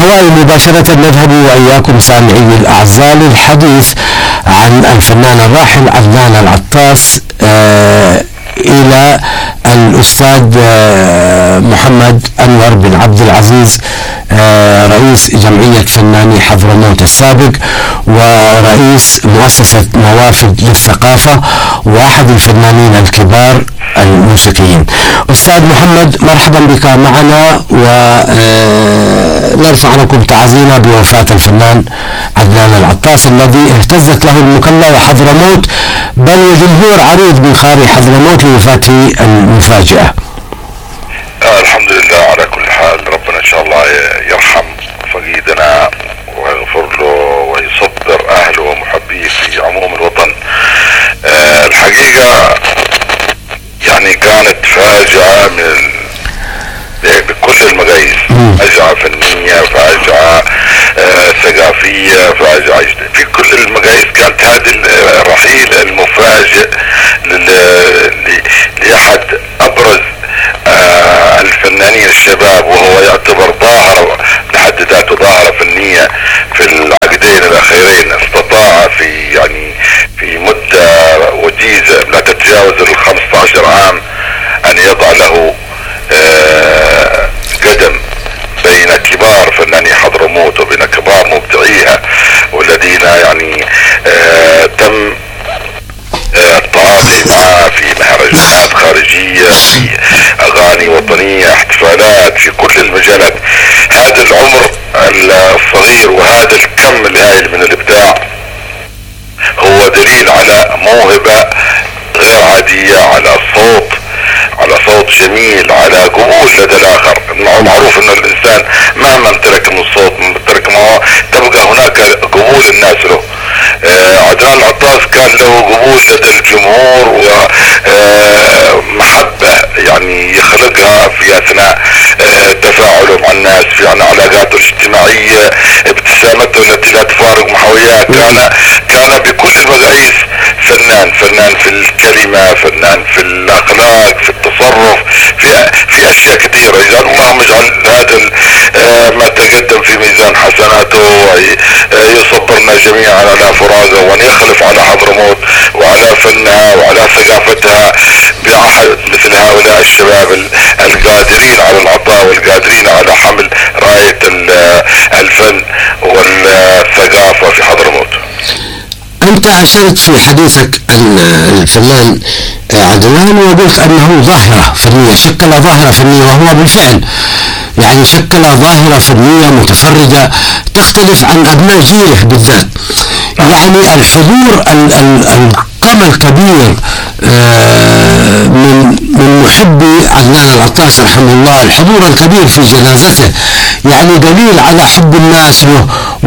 الأصدقاء مباشرة نذهب وإياكم سامعي الأعزاء للحديث عن الفنان الراحل عدنان العطاس إلى الأستاذ محمد أنور بن عبد العزيز، رئيس جمعية فناني حضرموت السابق ورئيس مؤسسة نوافذ للثقافة وأحد الفنانين الكبار الموسيقيين. أستاذ محمد، مرحبا بك معنا، ونرفع لكم تعازينا بوفاة الفنان عدنان العطاس الذي اهتزت له المكلا وحضرموت، بل وجمهور عريض من خارج حضرموت لوفاته المفاجئة. الحمد لله على كل حال. ربنا ان شاء الله يرحم فقيدنا ويغفر له ويصبر اهله ومحبيه في عموم الوطن. الحقيقة يعني كانت فاجعة بكل المقاييس، فاجعة فنية، فاجعة ثقافية، فاجعة في كل المقاييس. كانت هذا الرحيل المفاجئ لأحد أبرز الفنانين الشباب، وهو يعتبر ظاهرة بحد ذاته، ظاهرة فنية في العقدين الأخيرين. استطاع في مدة وجيزة لا تتجاوز 15 عام أن يضع له قدم بين كبار فناني حضرموت وبين كبار مبدعيها، والذين تم التعاطي معه في مهرجانات خارجية، في أغاني وطنية، احتفالات في كل المجالات. هذا العمر الصغير وهذا الكم الهائل من الإبداع هو دليل على موهبة غير عادية، على صوت جميل، على قبول لدى الآخر. معروف أن الإنسان مهما امتلك من صوت، تبقى هناك قبول الناس له. عدنان العطاس كان له قبول لدى الجمهور ومحبة يخلقها في أثناء تفاعله مع الناس، في علاقاته الاجتماعية، ابتسامته التي لا تفارق محاوياه. كان بكل المقاييس فنان في الكلمة، فنان في الأخلاق، في التصرف، في أشياء كثيرة. اللهم اجعل هذا ما تقدم في ميزان حسناته، ويصبرنا جميعا على فراقه، وأن يخلف على حضرموت وعلى فنها وعلى ثقافتها بأحد مثل هؤلاء الشباب القادرين على العطاء والقادرين على حمل راية الفن والثقافة في حضرموت. أنت أشرت في حديثك الفنان عدنان وقلت أنه ظاهرة فنية، شكل ظاهرة فنية، وهو بالفعل شكل ظاهرة فنية متفردة تختلف عن أبناء جيله بالذات. الحضور القامة الكبير من محبي عدنان العطاس رحمه الله، الحضور الكبير في جنازته دليل على حب الناس له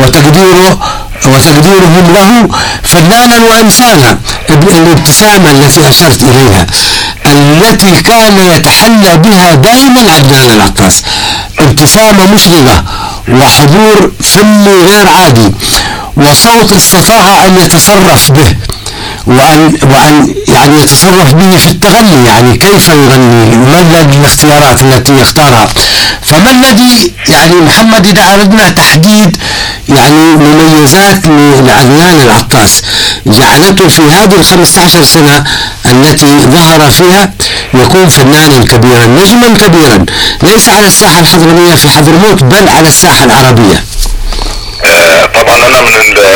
وتقديرهم له فنانا وإنسانا. الابتسامة التي أشرت إليها التي كان يتحلى بها دائما عدنان العطاس، ابتسامة مشرقة وحضور فني غير عادي، وصوت استطاع أن يتصرف به وأن يتصرف به في التغني، كيف يغني، ما الاختيارات التي يختارها. فما الذي محمد إذا أردنا تحديد مميزات لعدنان العطاس جعلته في هذه 15 سنة التي ظهر فيها يكون فنانا كبيرا، نجما كبيرا، ليس على الساحة الحضرمية في حضرموت بل على الساحة العربية؟ طبعا أنا من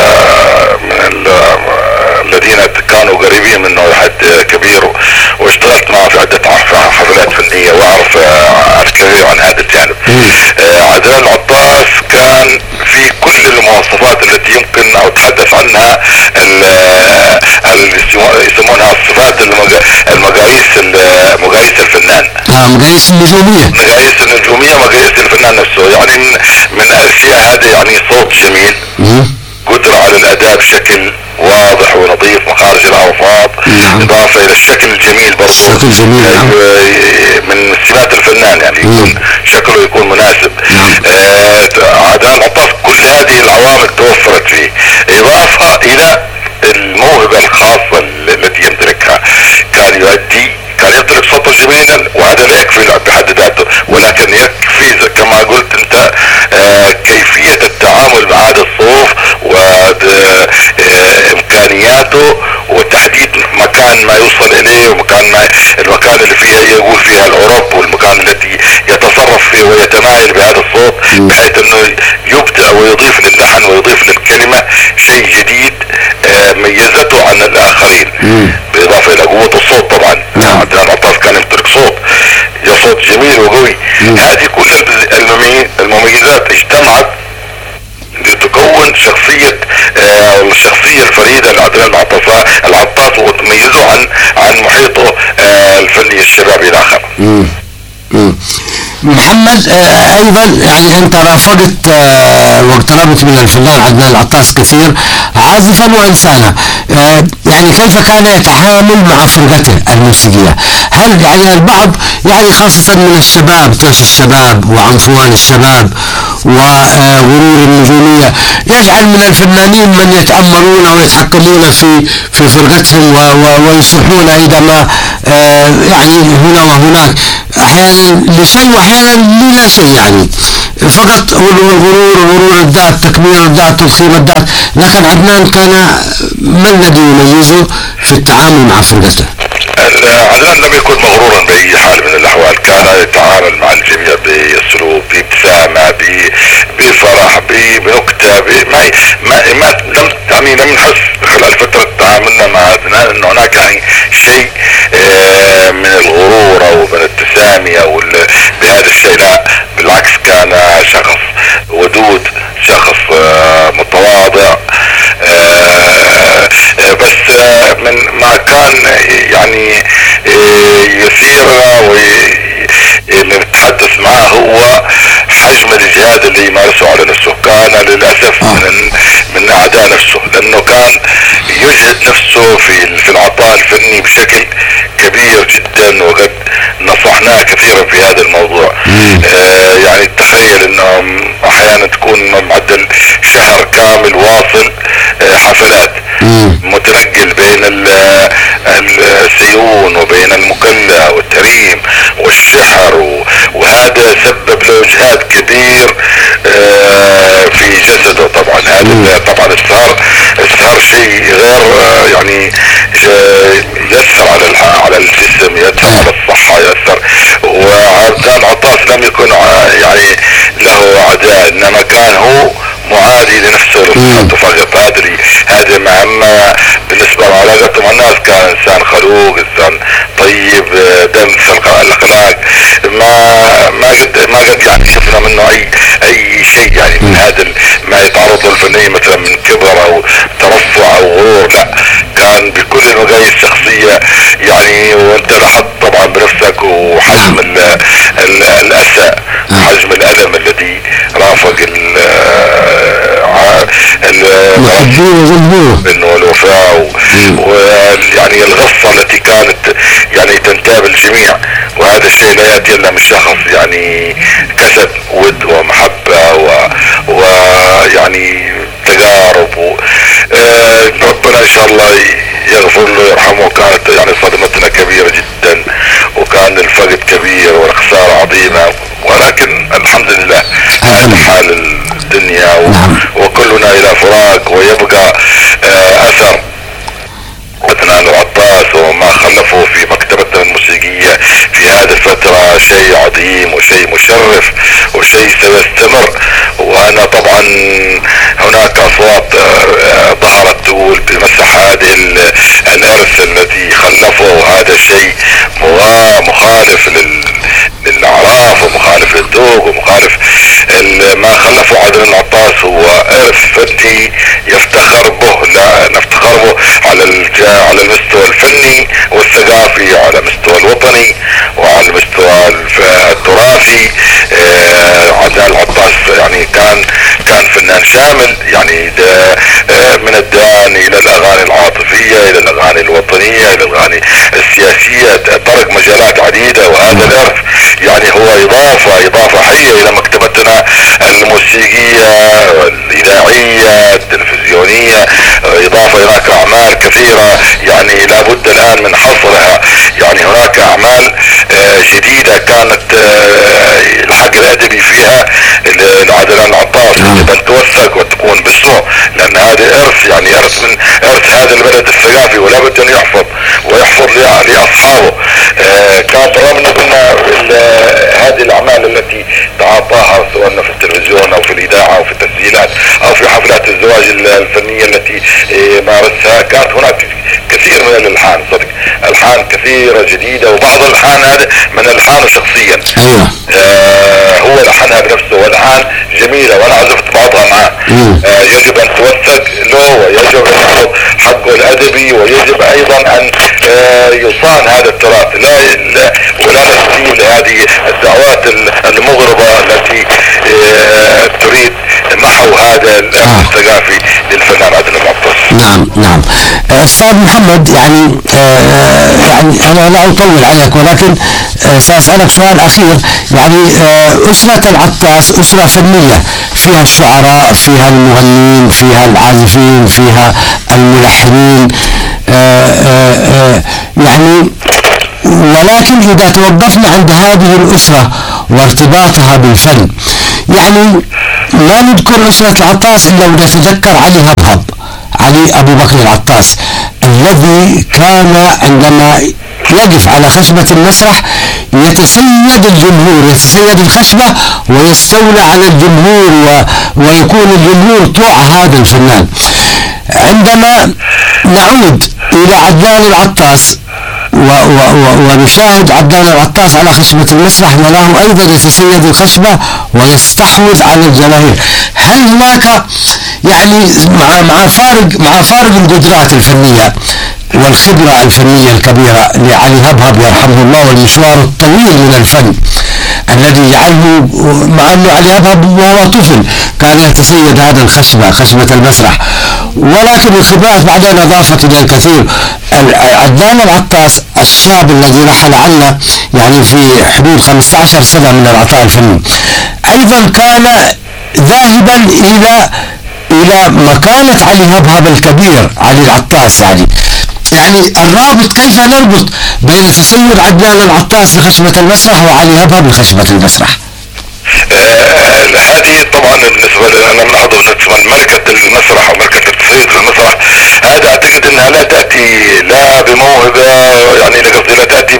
الذين كانوا قريبين منه لحد كبير، واشتغلت معه في عدة حفلات فنية، وأعرف الكثير عن هذا الجانب. عدنان العطاس كان في كل المواصفات التي يمكن أو تحدث عنها يسمونها الصفات مقاييس الفنان، مقاييس النجومية، مقاييس الفنان نفسه. من الأشياء هذه صوت جميل، قدرة على الأداء بشكل واضح ونظيف، مخارج الألفاظ، إضافة إلى الشكل الجميل برضو، من سمات الفنان يكون شكله يكون مناسب. عدنان العطاس كل هذه العوامل توفرت فيه، إضافة إلى الموهبة الخاصة التي يمتلكها. كان يمتلك صوتا جميلا، وهذا لا يكفي بحد ذاته، ولكن يكفي كما قلت أنت كيفية ما يوصل اليه، المكان اللي فيها يقول فيها العرب، والمكان التي يتصرف فيه ويتمايل بهذا الصوت، بحيث انه يبدع ويضيف للحن ويضيف للكلمة شيء جديد ميزته عن الاخرين، بالاضافة الى قوة الصوت. طبعا عدنان عطاس كان يمتلك صوت جميل وقوي. هذه كل المميزات اجتمعت لتكون الشخصية الفريدة لعدنان العطاس وتميزه عن محيطه الفني الشبابي الاخر. محمد، ايضا يعني انت رافقت واقتربت من الفنان عدنان العطاس كثير عازفا وانسانا، يعني كيف كان يتعامل مع فرقته الموسيقية؟ هل يعني البعض يعني خاصة من الشباب، طيش الشباب وعنفوان الشباب وغرور النجومية يجعل من الفنانين من يتأمرون ويتحكمون في فرقتهم ويصيحون عندما يعني هنا وهناك، احيانا لشيء واحيانا للا شيء، يعني فقط غرور الذات، تكبير الذات، تضخيم الذات. لكن عدنان كان ما الذي يميزه في التعامل مع فرقته؟ عدنان لم يكن مغرورا باي حال من الاحوال، كان يتعامل مع الجميع باسلوب، بابتسامه، بفرح، بنكته، لم نحس خلال فتره تعاملنا مع عدنان انه هناك يعني شيء من الغرور او من التسامي او بهذا الشيء. لا بالعكس، كان شخص ودود، شخص متواضع، بس من ما كان يعني يثيرنا نتحدث معه هو حجم الاجهاد اللي يمارسه على نفسه. كان للاسف من اعداء نفسه، لانه كان يجهد نفسه في العطاء الفني بشكل كبير جدا، وقد نصحناه كثيرا في هذا الموضوع. يعني تخيل انه احيانا تكون معدل شهر كامل واصل حفلات، متنقل بين السيون وبين المكلا والتريم والشحر، وهذا سبب له اجهاد كبير في جسده. طبعا هذا طبعا السهر شيء غير يعني يأثر على الجسم، يأثر على الصحة، يأثر. وعدنان عطاس لم يكن يعني له اعداء، انما كان هو معادي لنفسه لصحته فقط. هذه مهمة بالنسبة لعلاقته مع الناس. كان انسان خلوق، انسان طيب، دمث الاخلاق، ما قد يعني شفنا منه اي شيء يعني من هذا ما يتعرض له الفني مثلا من كبر او ترفع او غرور. لا، كان بكل المقاييس شخصية يعني. وانت لاحظت طبعا بنفسك وحجم الاسى، حجم الالم الذي رافق انه الوفاة ويعني الغصة التي كانت يعني تنتاب الجميع. وهذا الشيء لا يأتي الا من شخص يعني كسب ود ومحبة ويعني تجارب. ربنا ان شاء الله يغفر له ويرحمه. كانت يعني صدمتنا كبيرة جدا، وكان الفقد كبير والخسارة عظيمة، ولكن الحمد لله هذا حال الدنيا وكلنا الى فراق. ويبقى اثر عدنان العطاس وما خلفه في مكتبتنا الموسيقية في هذه الفترة شيء عظيم وشيء مشرف وشيء سيستمر. وانا طبعا هناك اصوات ظهرت تقول بمسح هذه الارث التي خلفه، وهذا شيء مخالف للاعراف ومخالف للذوق ومخالف ما خلفه عدنان العطاس. هو ارث فني يفتخر به، لا نفتخر به على المستوى الفني والثقافي، وعلى المستوى الوطني، وعلى المستوى التراثي. عدنان العطاس يعني كان فنان شامل، يعني من الدان الى الاغاني العاطفية، الى الاغاني الوطنية، الى الاغاني السياسية، طرق مجالات عديدة. وهذا الارث يعني هو اضافة حية الى مكتبتنا الموسيقية الاذاعية التلفزيونية. اضافة هناك اعمال كثيرة يعني لابد الان من حصرها. يعني هناك اعمال جديدة كانت الحق الادبي فيها لعدنان العطاس ان توثق وتكون باسمه، لان هذا ارث يعني ارث من ارث هذا البلد الثقافي، ولا بد ان يحفظ لأصحابه. كانت رغم قلنا هذه الأعمال التي تعاطاها سواء في التلفزيون أو في الإذاعة أو في التسجيلات أو في حفلات الزواج الفنية التي مارسها، كانت هناك كثير من الألحان، صدق ألحان كثيرة جديدة، وبعض الألحان هذا من ألحانه شخصيا. أيوة. هو لحنها بنفسه، والألحان جميلة وأنا عزفت بعضها معه. يجب أن توثق له، ويجب أن يحفظ حقه الأدبي، ويجب أيضا أن يصان هذا التراث، ولا نستجيب لهذه الدعوات المغرضة التي تريد محو هذا الثقافي للفنان عادل العطاس. نعم نعم. أستاذ محمد، يعني أنا لا أطول عليك، ولكن سأسألك سؤال أخير. يعني أسرة العطاس أسرة فنية، فيها الشعراء، فيها المغنين، فيها العازفين، فيها الملحنين، يعني ولكن إذا توقفنا عند هذه الأسرة وارتباطها بالفن، يعني لا نذكر أسرة العطاس إلا ونتذكر علي هبهب، علي أبو بكر العطاس، الذي كان عندما يقف على خشبة المسرح يتسيد الجمهور، يتسيد الخشبة ويستولى على الجمهور، ويكون الجمهور طوع هذا الفنان. عندما نعود إلى عدنان العطاس ونشاهد عدنان العطاس على خشبة المسرح، نراه أيضا يتسيد الخشبة ويستحوذ على الجماهير. هل هناك يعني مع فارق القدرات الفنية والخبرة الفنية الكبيرة لعلي هبهب يرحمه الله، والمشوار الطويل من الفن الذي يجعله، مع أنه علي هبهب وهو طفل كان يتسيد هذا الخشبة، خشبة المسرح، ولكن الخبرات بعدين أضافت إلى الكثير. عدنان العطاس الشاب الذي رحل عنا يعني في حدود 15 سنة من العطاء الفني، أيضا كان ذاهبا إلى مكانة علي هبهب الكبير علي العطاس. يعني الرابط، كيف نربط بين تسيد عدنان العطاس لخشبة المسرح وعلي هبهب لخشبة المسرح؟ هذه طبعا بالنسبة لنا نلاحظ بالنسبة ملكة المسرح وملكة التسيد في المسرح، هذا اعتقد انها لا تأتي لا بموهبة، يعني لا تأتي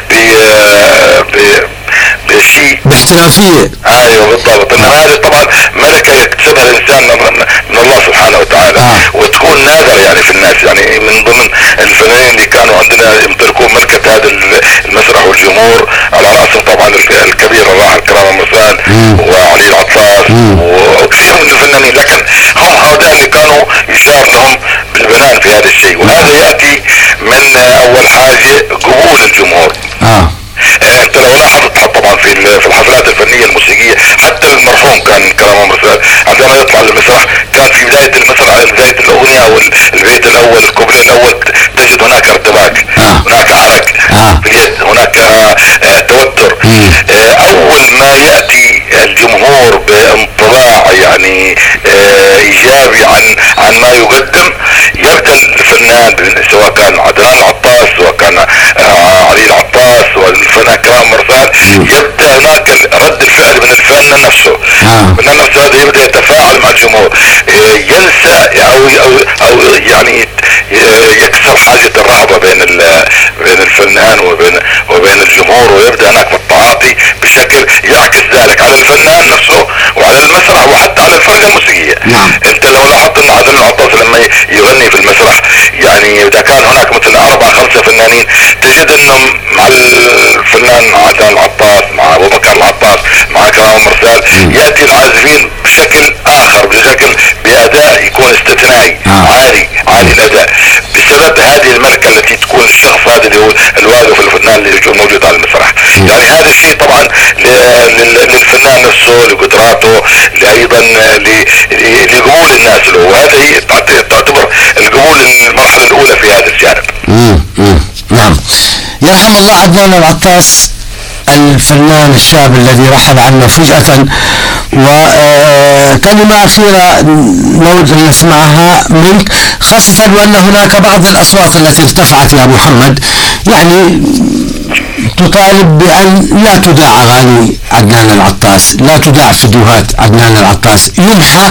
بشيء باحترافية. ايوه بالضبط. انما هذه طبعا ملكة يكتسبها الانسان من الله سبحانه وتعالى، وتكون نادرة يعني في الناس. يعني من ضمن الفنانين اللي كانوا عندنا يمتلكون ملكة هذا المسرح والجمهور، على رأسهم طبعا الكبير الراحل كرامة مرسال وعلي العطاس وكثير من الفنانين، لكن هم هؤلاء اللي كانوا يشار لهم بالبنان في هذا الشيء. وهذا يأتي من اول حاجة قبول الجمهور. انت لو لاحظت طبعا في الحفلات الفنية الموسيقية، حتى المرحوم كان كرامة مرسال عندما يطلع للمسرح كان في بداية المسرح، بداية الأغنية أو البيت الأول، الكوبليه الأول، تجد هناك ارتباك، هناك عرق في اليد، هناك توتر. أول ما يأتي الجمهور بانطباع يعني إيجابي عن ما يقدم، يبدأ الفنان سواء كان عدنان العطاس سواء كان علي العطاس والفنان كرامة مرسال، يبدأ هناك رد الفعل من الفنان نفسه. الفنان نفسه هذا يبدأ يتفاعل مع الجمهور، ينسى أو يعني يكسر حاجة الرهبة بين الفنان وبين الجمهور، ويبدأ هناك التعاطي بشكل يعكس ذلك على الفنان نفسه وعلى المسرح وحتى على الفرقة الموسيقية. انت لو لاحظت ان عدنان العطاس لما يغني في المسرح، يعني اذا كان هناك مثل 4-5 فنانين، تجد انهم مع الفنان عدنان العطاس، مع ابو بكر العطاس، مع كرامة مرسال، يأتي العازفين بشكل اخر، بأداء يكون استثنائي عالي الاداء، بسبب هذه الملكة التي تكون الشخص هذا اللي هو الواقف الفنان اللي موجود على المسرح. يعني هذا الشيء طبعا للفنان نفسه، لقدراته، ايضا لقبول الناس له، وهذه تعتبر القبول المرحلة الاولى في هذا الجانب. نعم. يرحم الله عدنان العطاس الفنان الشاب الذي رحل عنا فجأة. وكلمة أخيرة نود أن نسمعها منك، خاصة وأن هناك بعض الأصوات التي ارتفعت يا محمد، يعني تطالب بأن لا تذاع أغاني عدنان العطاس، لا تذاع فيديوهات عدنان العطاس، يمحى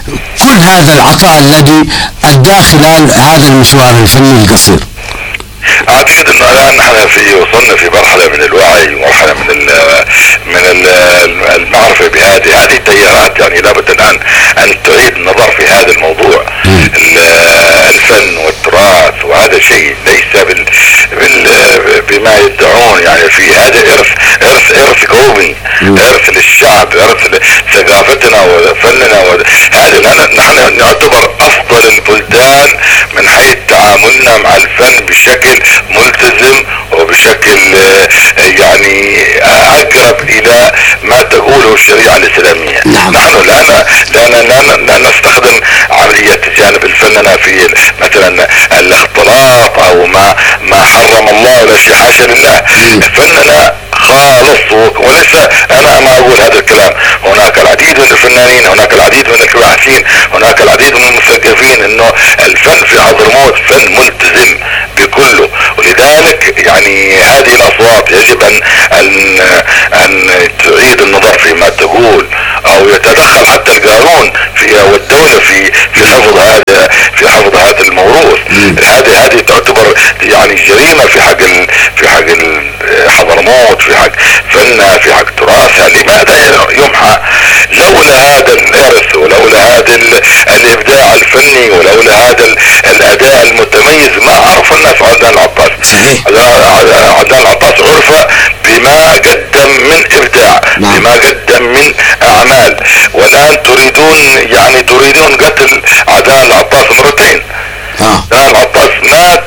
كل هذا العطاء الذي أدى خلال هذا المشوار الفني القصير. اعتقد انه الان نحن وصلنا في مرحلة من الوعي ومرحلة من المعرفة بهذه التيارات. يعني لابد الان ان تعيد النظر في هذا الموضوع. الفن والتراث وهذا شيء ليس بما يدعون، يعني في هذا ارث قومي، ارث للشعب، ارث ثقافتنا وفننا. هذا نحن نعتبر افضل البلدان من حيث تعاملنا مع الفن بشكل ملتزم وبشكل يعني اقرب الى ما تقوله الشريعة الاسلامية. نحن لا نستخدم عملية جانب الفننا في مثلا الاختلاط او ما حرم الله ولا شيء، حاشا لله. فننا خالص، وليس انا ما اقول هذا الكلام. هناك العديد من الفنانين، هناك العديد من الباحثين، هناك العديد من المثقفين انه الفن في حضرموت فن ملتزم بكله. ولذلك يعني هذه الاصوات يجب ان تعيد النظر فيما تقول، او يتدخل حتى القانون فيها والدولة في حفظ هذا الموروث. هذه تعتبر يعني جريمة في حق حضرموت، في حق فنها، في حق تراثها. لماذا يمحى؟ لولا هذا الارث، ولولا هذا الابداع الفني، ولولا هذا الاداء المتميز ما عرف الناس عدنان العطاس. عدنان العطاس عرف بما قدم من ابداع، بما قدم من اعمال. والان تريدون قتل عدنان العطاس مرتين. عدنان العطاس مات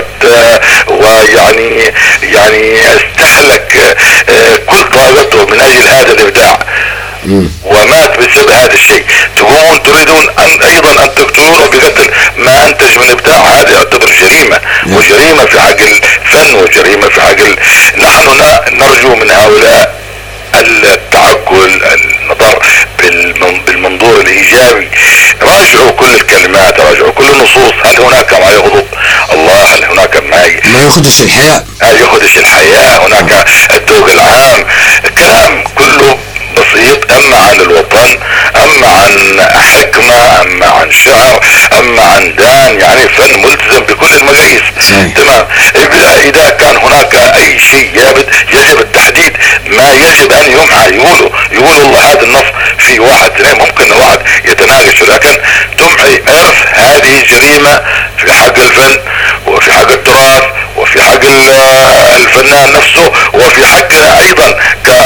ويعني استهلك كل طاقته من اجل هذا الابداع، ومات بسبب هذا الشيء. تقومون تريدون ايضا ان تقتلونه بقتل ما انتج من ابداع. هذا يعتبر جريمة، وجريمة في حق الفن، وجريمة في حق نحن نرجو من هؤلاء التعقل، النظر بالمنظور الايجابي. راجعوا كل الكلمات، راجعوا كل النصوص. هل هناك ما يغضب الله؟ هل هناك ما يخدش الحياة؟ يخدش الحياة. هناك الذوق العام، كلام كله بسيط، اما عن الوطن، اما عن حكمة، اما عن شعر، اما عن دان. يعني فن ملتزم بكل المقاييس. تمام. اذا كان هناك اي شيء يجب التحديد، ما يجب ان يمحى. يقولوا والله هذا النص في واحد اثنين، ممكن الواحد يتناقش، لكن تمحي ارث هذه جريمة في حق الفن، وفي حق التراث، وفي حق الفنان نفسه، وفي حقنا ايضا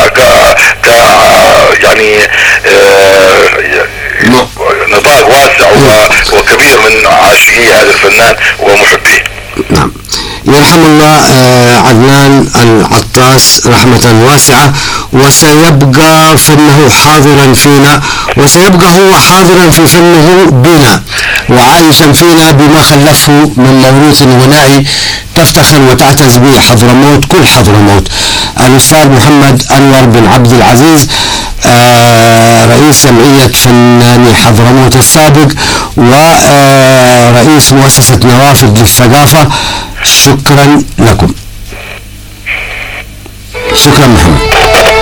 يعني نطاق واسع وكبير من عاشقي هذا الفنان ومحبيه. نعم. يرحم الله عدنان العطاس رحمة واسعة، وسيبقى فنه حاضرا فينا، وسيبقى هو حاضرا في فنه بنا، وعايشا فينا بما خلفه من موروث غنائي تفتخر وتعتز به حضرموت، كل حضرموت. الأستاذ محمد أنور بن عبد العزيز، رئيس جمعية فناني حضرموت السابق، ورئيس مؤسسة نوافذ للثقافة، شكرا لكم. شكرا محمد.